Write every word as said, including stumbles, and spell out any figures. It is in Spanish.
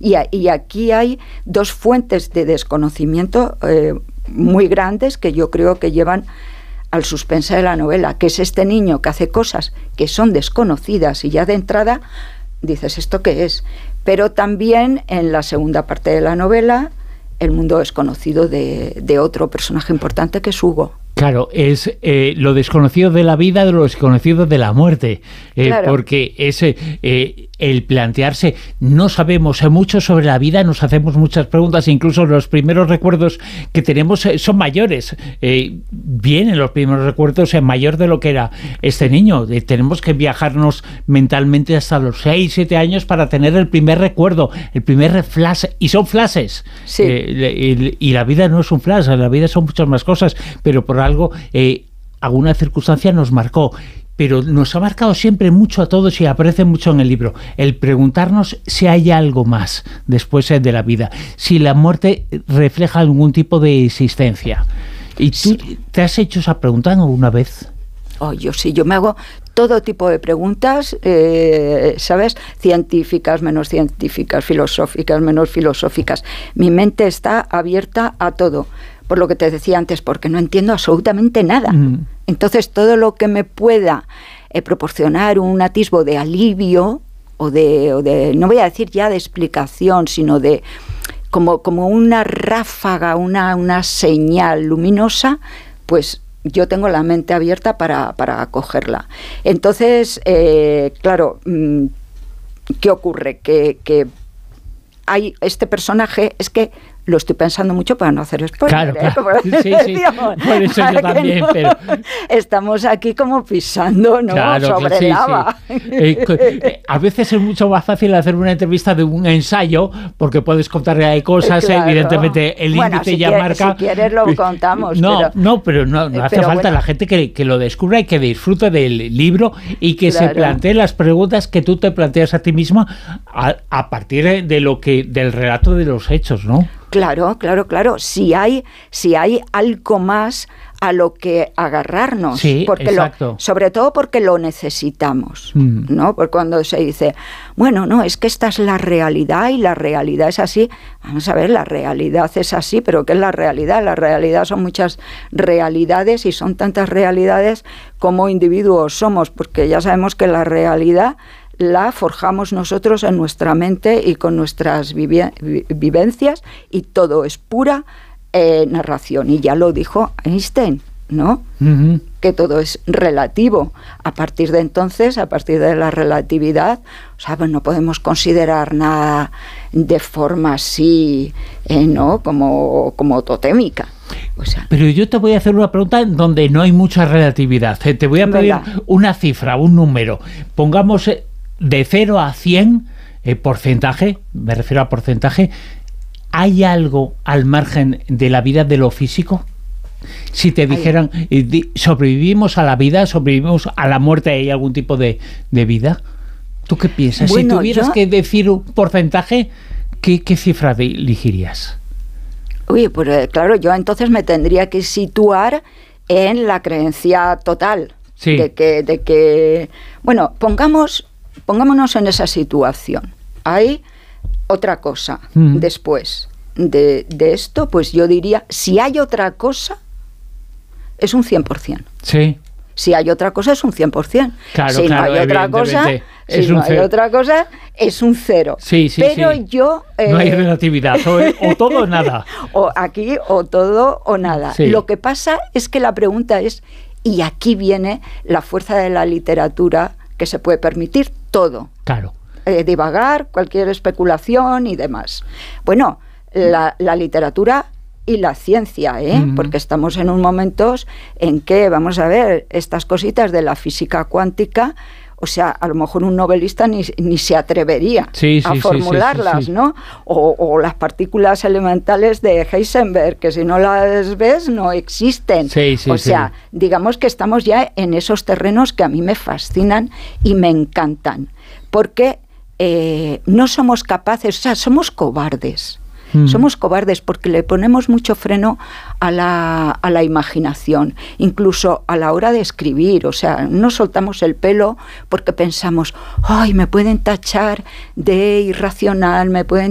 Y, a, y aquí hay dos fuentes de desconocimiento eh, muy grandes que yo creo que llevan al suspense de la novela, que es este niño que hace cosas que son desconocidas y ya de entrada dices, ¿esto qué es? Pero también en la segunda parte de la novela el mundo desconocido de, de otro personaje importante que es Hugo. Claro, es eh, lo desconocido de la vida, de lo desconocido de la muerte, eh, claro. Porque es eh, el plantearse, no sabemos mucho sobre la vida, nos hacemos muchas preguntas, incluso los primeros recuerdos que tenemos eh, son mayores, eh, vienen los primeros recuerdos en mayor de lo que era este niño, eh, tenemos que viajarnos mentalmente hasta los seis, siete años para tener el primer recuerdo, el primer flash, y son flashes, sí. eh, y, y la vida no es un flash, la vida son muchas más cosas, pero por algo, eh, alguna circunstancia nos marcó, pero nos ha marcado siempre mucho a todos y aparece mucho en el libro, el preguntarnos si hay algo más después de la vida, si la muerte refleja algún tipo de existencia. ¿Y tú sí. te has hecho esa pregunta alguna vez? Oh, yo sí, yo me hago todo tipo de preguntas, eh, ¿sabes? Científicas, menos científicas, filosóficas, menos filosóficas. Mi mente está abierta a todo. Por lo que te decía antes, porque no entiendo absolutamente nada. Mm. Entonces, todo lo que me pueda eh, proporcionar un atisbo de alivio, o de, o de, no voy a decir ya de explicación, sino de como, como una ráfaga, una, una señal luminosa, pues yo tengo la mente abierta para, para acogerla. Entonces, eh, claro, ¿qué ocurre? Que, que hay este personaje, es que lo estoy pensando mucho para no hacer spoiler. Claro, claro. ¿eh? Sí, sí. Por eso yo también, no, pero... Estamos aquí como pisando, ¿no? Claro, sobre sí, lava. Sí. Eh, eh, a veces es mucho más fácil hacer una entrevista de un ensayo, porque puedes contarle ahí cosas, claro. Evidentemente el bueno, índice si ya quiere, marca... Si quieres lo contamos. No, pero, no, pero no, no hace pero falta bueno. La gente que, que lo descubra y que disfrute del libro y que claro. se plantee las preguntas que tú te planteas a ti misma a, a partir de lo que del relato de los hechos, ¿no? Claro, claro, claro. Si hay, si hay algo más a lo que agarrarnos, sí, porque exacto. Lo, sobre todo porque lo necesitamos, mm. ¿no? Porque cuando se dice, bueno, no, es que esta es la realidad y la realidad es así. Vamos a ver, la realidad es así, pero ¿qué es la realidad? La realidad son muchas realidades y son tantas realidades como individuos somos, porque ya sabemos que la realidad la forjamos nosotros en nuestra mente y con nuestras vivi- vivencias y todo es pura eh, narración. Y ya lo dijo Einstein, ¿no? Uh-huh. Que todo es relativo. A partir de entonces, a partir de la relatividad, o sea, pues no podemos considerar nada de forma así, eh, ¿no? Como, como totémica. O sea, pero yo te voy a hacer una pregunta donde no hay mucha relatividad. Te voy a pedir ¿verdad? Una cifra, un número. Pongamos... de cero a cien, eh, porcentaje, me refiero a porcentaje, ¿hay algo al margen de la vida de lo físico? Si te dijeran, eh, ¿sobrevivimos a la vida, sobrevivimos a la muerte, ¿hay algún tipo de, de vida? ¿Tú qué piensas? Bueno, si tuvieras yo... que decir un porcentaje, ¿qué, qué cifra elegirías? Uy, pues eh, claro, yo entonces me tendría que situar en la creencia total. Sí. De que, de que, bueno, pongamos... Pongámonos en esa situación. Hay otra cosa mm. después de, de esto, pues yo diría, si hay otra cosa, es un cien por ciento. Sí. Si hay otra cosa, es un cien por ciento. Claro, si claro, no hay otra cosa, si no hay otra cosa, es un cero. Sí, sí, Pero sí. yo... Eh, no hay relatividad, o, o todo o nada. O aquí, o todo o nada. Sí. Lo que pasa es que la pregunta es, y aquí viene la fuerza de la literatura, que se puede permitir todo. Claro. Eh, divagar, cualquier especulación y demás. Bueno, la, la literatura y la ciencia, ¿eh? Mm. Porque estamos en un momentos en que, vamos a ver, estas cositas de la física cuántica, o sea, a lo mejor un novelista ni, ni se atrevería sí, sí, a formularlas, sí, sí, sí, sí. ¿no? O, o las partículas elementales de Heisenberg, que si no las ves no existen. Sí, sí, o sea, sí. digamos que estamos ya en esos terrenos que a mí me fascinan y me encantan, porque eh, no somos capaces, o sea, somos cobardes. Mm. Somos cobardes porque le ponemos mucho freno a la, a la imaginación, incluso a la hora de escribir. O sea, no soltamos el pelo porque pensamos, ay, me pueden tachar de irracional, me pueden